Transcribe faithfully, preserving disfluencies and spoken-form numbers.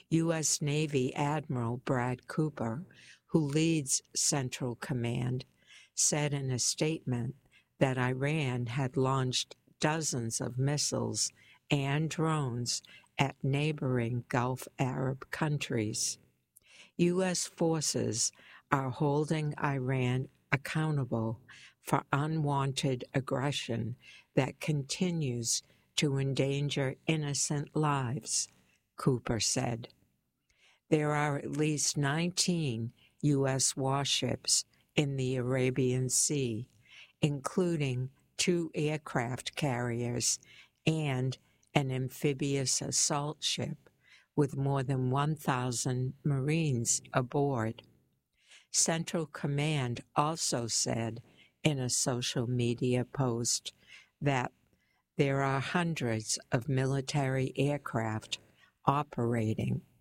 U S Navy Admiral Brad Cooper, who leads Central Command, said in a statement that Iran had launched dozens of missiles and drones at neighboring Gulf Arab countries. U S forces are holding Iran accountable for unwanted aggression that continues to endanger innocent lives, Cooper said. There are at least nineteen U S warships in the Arabian Sea, including two aircraft carriers and an amphibious assault ship with more than one thousand Marines aboard. Central Command also said in a social media post that there are hundreds of military aircraft operating